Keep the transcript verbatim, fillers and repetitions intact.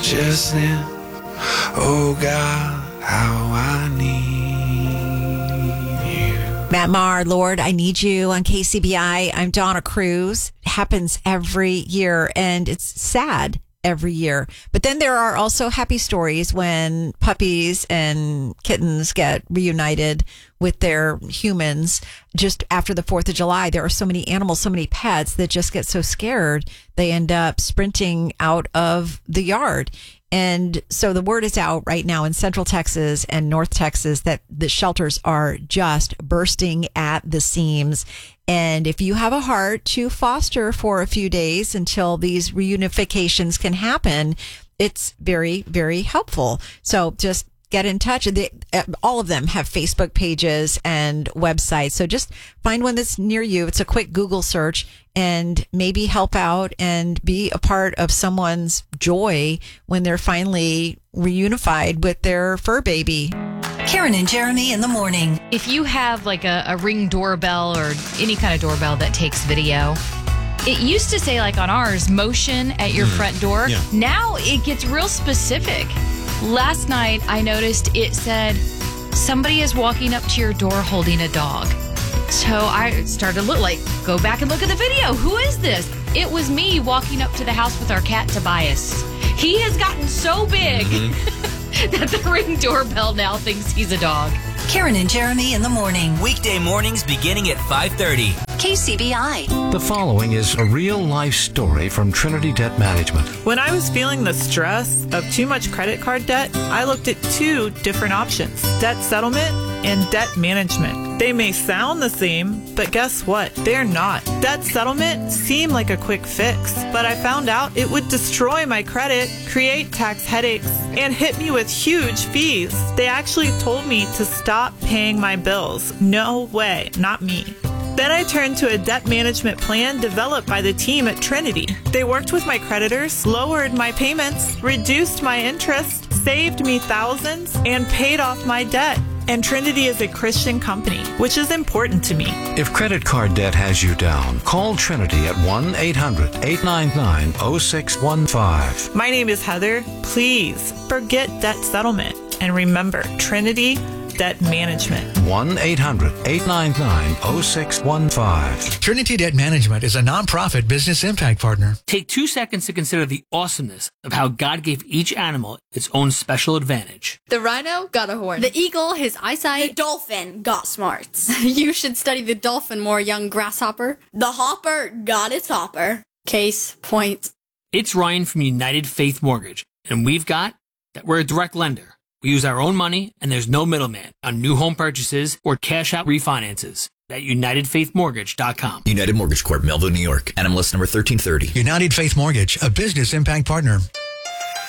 just then. Oh God, how I need you. Matt Maher, Lord, I Need You on K C B I. I'm Donna Cruz. It happens every year, and it's sad every year. But then there are also happy stories when puppies and kittens get reunited with their humans just after the fourth of July. There are so many animals, so many pets that just get so scared they end up sprinting out of the yard. And so the word is out right now in Central Texas and North Texas that the shelters are just bursting at the seams. And if you have a heart to foster for a few days until these reunifications can happen, it's very, very helpful. So just get in touch. They, all of them have Facebook pages and websites. So just find one that's near you. It's a quick Google search and maybe help out and be a part of someone's joy when they're finally reunified with their fur baby. Karen and Jeremy in the morning. If you have like a, a Ring doorbell or any kind of doorbell that takes video, it used to say like on ours, motion at your mm. front door. Yeah. Now it gets real specific. Last night I noticed it said somebody is walking up to your door holding a dog. So I started to look like, go back and look at the video. Who is this? It was me walking up to the house with our cat Tobias. He has gotten so big mm-hmm. that the Ring doorbell now thinks he's a dog. Karen and Jeremy in the morning. Weekday mornings beginning at five thirty. K C B I. The following is a real-life story from Trinity Debt Management. When I was feeling the stress of too much credit card debt, I looked at two different options: debt settlement and debt management. They may sound the same, but guess what? They're not. Debt settlement seemed like a quick fix, but I found out it would destroy my credit, create tax headaches, and hit me with huge fees. They actually told me to stop paying my bills. No way, not me. Then I turned to a debt management plan developed by the team at Trinity. They worked with my creditors, lowered my payments, reduced my interest, saved me thousands, and paid off my debt. And Trinity is a Christian company, which is important to me. If credit card debt has you down, call Trinity at one eight hundred eight nine nine oh six one five. My name is Heather. Please forget debt settlement. And remember, Trinity Debt Management. one eight hundred eight nine nine oh six one five. Trinity Debt Management is a nonprofit business impact partner. Take two seconds to consider the awesomeness of how God gave each animal its own special advantage. The rhino got a horn. The eagle, his eyesight. The dolphin got smarts. You should study the dolphin more, young grasshopper. The hopper got its hopper. Case point. It's Ryan from United Faith Mortgage, and we've got that we're a direct lender. We use our own money, and there's no middleman on new home purchases or cash-out refinances at united faith mortgage dot com. United Mortgage Corp, Melville, New York. N M L S number thirteen thirty. United Faith Mortgage, a business impact partner.